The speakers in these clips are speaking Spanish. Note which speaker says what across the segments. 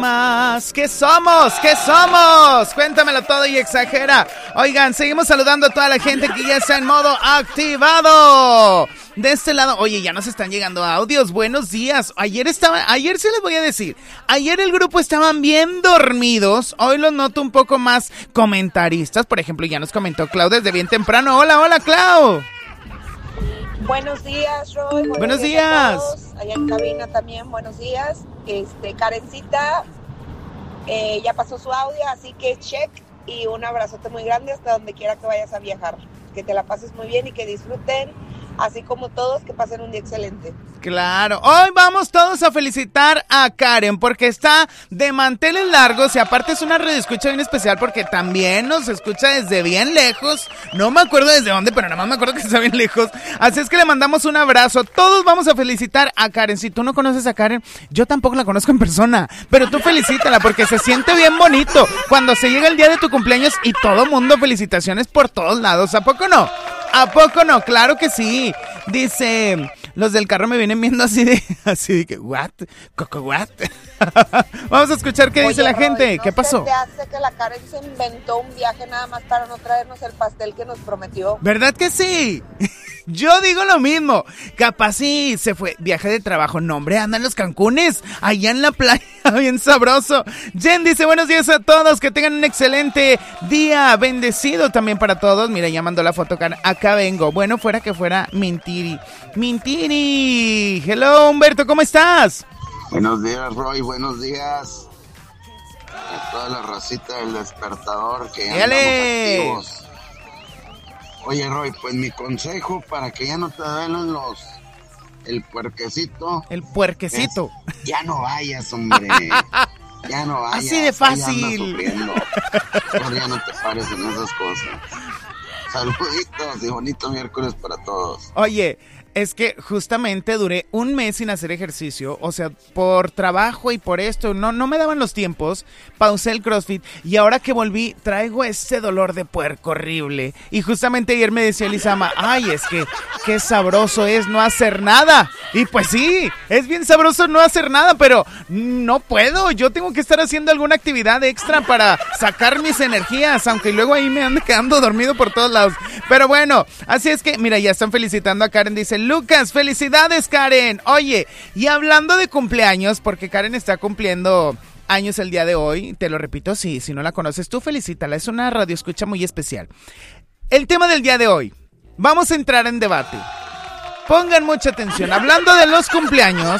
Speaker 1: más. ¿Qué somos? ¿Qué somos? Cuéntamelo todo y exagera. Oigan, seguimos saludando a toda la gente que ya está en modo activado. De este lado, oye, ya nos están llegando audios. Buenos días. Ayer sí les voy a decir, ayer el grupo estaban bien dormidos. Hoy los noto un poco más comentaristas. Por ejemplo, ya nos comentó Clau desde bien temprano. Hola, Clau.
Speaker 2: Buenos días, Roy.
Speaker 1: Buenos días.
Speaker 2: Allá en cabina también, buenos días. Karencita ya pasó su audio, así que check y un abrazote muy grande hasta donde quiera que vayas a viajar. Que te la pases muy bien y que disfruten, así como todos, que pasen un día excelente.
Speaker 1: Claro, hoy vamos todos a felicitar a Karen porque está de manteles largos y aparte es una radioescucha bien especial porque también nos escucha desde bien lejos. No me acuerdo desde dónde, pero nada más me acuerdo que está bien lejos. Así es que le mandamos un abrazo. Todos vamos a felicitar a Karen. Si tú no conoces a Karen, yo tampoco la conozco en persona, pero tú felicítala porque se siente bien bonito cuando se llega el día de tu cumpleaños y todo mundo felicitaciones por todos lados. ¿A poco no? ¿A poco no? Claro que sí. Dice, los del carro me vienen viendo así de que, ¿what? ¿Coco what? Vamos a escuchar qué dice la gente.
Speaker 2: ¿No
Speaker 1: ¿Qué pasó?
Speaker 2: te hace que la Karen se inventó un viaje nada más para no traernos el pastel que nos prometió?
Speaker 1: ¿Verdad que sí? Yo digo lo mismo. Capaz sí se fue viaje de trabajo. No, hombre, anda en los Cancunes, allá en la playa, bien sabroso. Jen dice, buenos días a todos, que tengan un excelente día, bendecido también para todos. Mira, ya mandó la foto, acá vengo. Bueno, fuera que fuera Mintiri. Hello, Humberto, ¿cómo estás?
Speaker 3: Buenos días, Roy, buenos días a toda la racita del despertador que ya andamos activos. Oye, Roy, pues mi consejo para que ya no te duelan el puerquecito.
Speaker 1: El puerquecito.
Speaker 3: Ya no vayas, hombre. Ya no vayas.
Speaker 1: Así de fácil.
Speaker 3: Mejor ya no te pares en esas cosas. Saluditos y bonito miércoles para todos.
Speaker 1: Oye, es que justamente duré un mes sin hacer ejercicio, o sea, por trabajo y por esto, no me daban los tiempos, pausé el CrossFit y ahora que volví traigo ese dolor de puerco horrible. Y justamente ayer me decía Elisama, ay, es que qué sabroso es no hacer nada. Y pues sí, es bien sabroso no hacer nada, pero no puedo, yo tengo que estar haciendo alguna actividad extra para sacar mis energías, aunque luego ahí me ande quedando dormido por todos lados. Pero bueno, así es que, mira, ya están felicitando a Karen, dice Lucas, felicidades Karen. Oye, y hablando de cumpleaños, porque Karen está cumpliendo años el día de hoy, te lo repito, si no la conoces, tú felicítala, es una radioescucha muy especial. El tema del día de hoy, vamos a entrar en debate. Pongan mucha atención, hablando de los cumpleaños,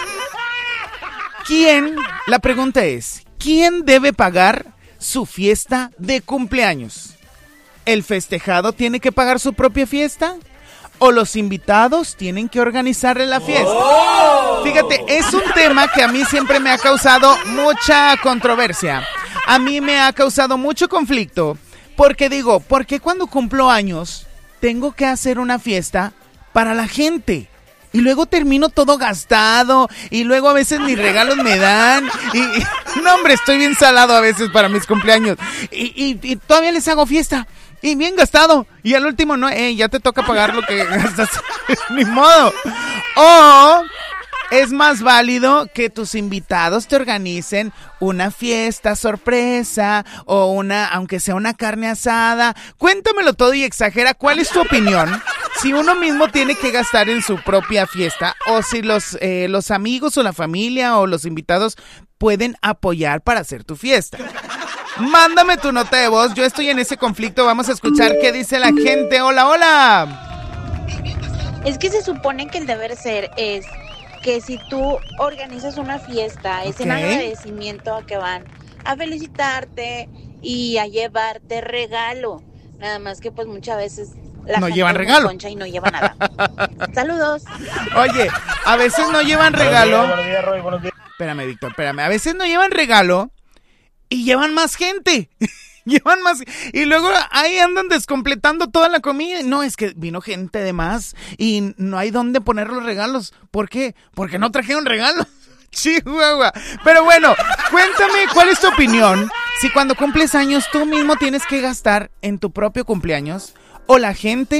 Speaker 1: la pregunta es, ¿quién debe pagar su fiesta de cumpleaños? ¿El festejado tiene que pagar su propia fiesta? ¿O los invitados tienen que organizarle la fiesta? Fíjate, es un tema que a mí siempre me ha causado mucha controversia. A mí me ha causado mucho conflicto. Porque digo, ¿por qué cuando cumplo años tengo que hacer una fiesta para la gente? Y luego termino todo gastado. Y luego a veces ni regalos me dan. No, hombre, estoy bien salado a veces para mis cumpleaños. Y todavía les hago fiesta. Y bien gastado. Y al último, no, ya te toca pagar lo que gastas. Ni modo. O es más válido que tus invitados te organicen una fiesta sorpresa o aunque sea una carne asada. Cuéntamelo todo y exagera. ¿Cuál es tu opinión? Si uno mismo tiene que gastar en su propia fiesta o si los amigos o la familia o los invitados pueden apoyar para hacer tu fiesta. Mándame tu nota de voz, yo estoy en ese conflicto, vamos a escuchar qué dice la gente. Hola.
Speaker 4: Es que se supone que el deber ser es que si tú organizas una fiesta, es en agradecimiento a que van a felicitarte y a llevarte regalo. Nada más que pues muchas veces la
Speaker 1: no llevan regalo.
Speaker 4: Concha y no lleva nada. Saludos.
Speaker 1: Oye, a veces no llevan regalo.
Speaker 5: Buenos días, Roy, buenos días.
Speaker 1: Espérame, Víctor, a veces no llevan regalo. Y llevan más gente, llevan más, y luego ahí andan descompletando toda la comida. No, es que vino gente de más y no hay dónde poner los regalos. ¿Por qué? Porque no trajeron regalos. Chihuahua. Pero bueno, cuéntame cuál es tu opinión. Si cuando cumples años tú mismo tienes que gastar en tu propio cumpleaños o la gente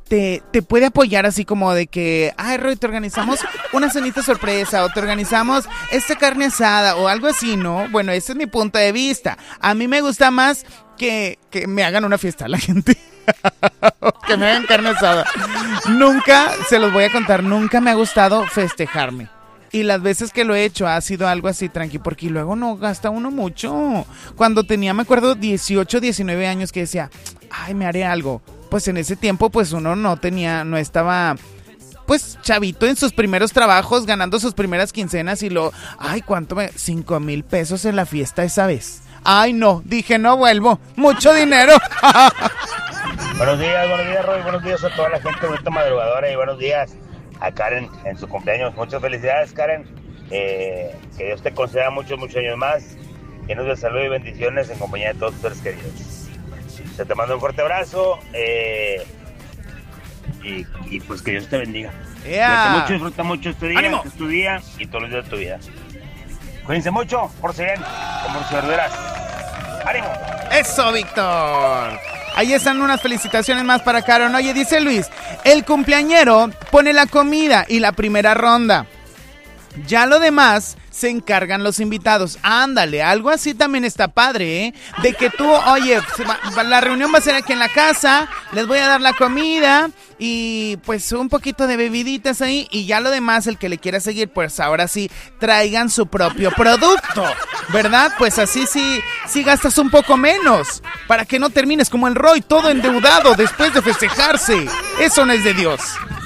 Speaker 1: te puede apoyar así como de que, ay, Roy, te organizamos una cenita sorpresa o te organizamos esta carne asada o algo así, ¿no? Bueno, ese es mi punto de vista. A mí me gusta más que me hagan una fiesta a la gente. Que me hagan carne asada. Nunca, se los voy a contar, nunca me ha gustado festejarme. Y las veces que lo he hecho ha sido algo así tranqui, porque luego no gasta uno mucho. Cuando tenía, me acuerdo, 18, 19 años que decía, ay, me haré algo. Pues en ese tiempo, pues uno no estaba, pues, chavito en sus primeros trabajos, ganando sus primeras quincenas y ay, ¿cuánto 5,000 pesos en la fiesta esa vez? Ay, no, dije, no vuelvo, mucho dinero.
Speaker 5: Buenos días, Roy, buenos días a toda la gente bonita madrugadora y buenos días a Karen en su cumpleaños. Muchas felicidades, Karen. Que Dios te conceda muchos años más. Llenos de salud y bendiciones en compañía de todos tus seres queridos. Te mando un fuerte abrazo. Y pues que Dios te bendiga. Cuídate mucho, disfruta mucho este día.
Speaker 1: ¡Ánimo!
Speaker 5: Este es tu día y todos los días de tu vida. Cuídense mucho, por si bien, como si verduras. ¡Ánimo!
Speaker 1: ¡Eso, Víctor! Ahí están unas felicitaciones más para Karen. Oye, dice Luis, el cumpleañero pone la comida y la primera ronda. Ya lo demás se encargan los invitados. Ándale, algo así también está padre, ¿eh? De que tú, oye, la reunión va a ser aquí en la casa, les voy a dar la comida y pues un poquito de bebiditas ahí y ya lo demás, el que le quiera seguir, pues ahora sí, traigan su propio producto, ¿verdad? Pues así sí gastas un poco menos, para que no termines como el Roy, todo endeudado después de festejarse. Eso no es de Dios.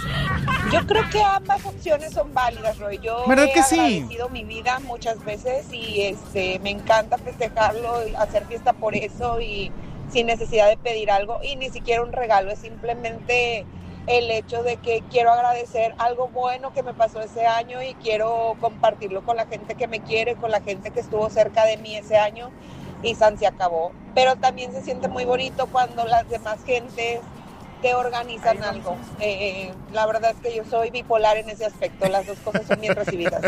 Speaker 2: Yo creo que ambas opciones son válidas, Roy. Yo
Speaker 1: ¿verdad
Speaker 2: he
Speaker 1: que sí?
Speaker 2: agradecido mi vida muchas veces y me encanta festejarlo, y hacer fiesta por eso y sin necesidad de pedir algo y ni siquiera un regalo, es simplemente el hecho de que quiero agradecer algo bueno que me pasó ese año y quiero compartirlo con la gente que me quiere, con la gente que estuvo cerca de mí ese año y san se acabó. Pero también se siente muy bonito cuando las demás gentes te organizan algo. La verdad es que yo soy bipolar en ese aspecto, las dos cosas son bien recibidas.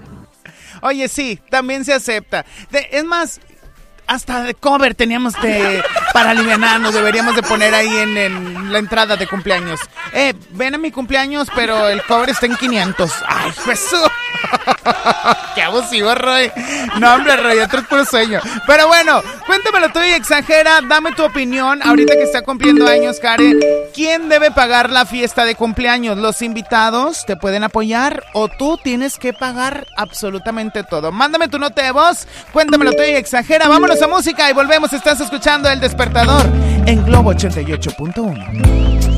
Speaker 1: Oye, sí, también se acepta. Es más, hasta de cover teníamos para alivianarnos, deberíamos de poner ahí en la entrada de cumpleaños. Ven a mi cumpleaños, pero el cover está en 500. ¡Ay, Jesús! ¡Qué abusivo, Roy! No, hombre, Roy, otro es puro sueño. Pero bueno, cuéntamelo tú y exagera, dame tu opinión. Ahorita que está cumpliendo años, Karen, ¿quién debe pagar la fiesta de cumpleaños? ¿Los invitados te pueden apoyar o tú tienes que pagar absolutamente todo? Mándame tu nota de voz, cuéntamelo tú y exagera. Vámonos a música y volvemos. Estás escuchando El Despertador en Globo 88.1.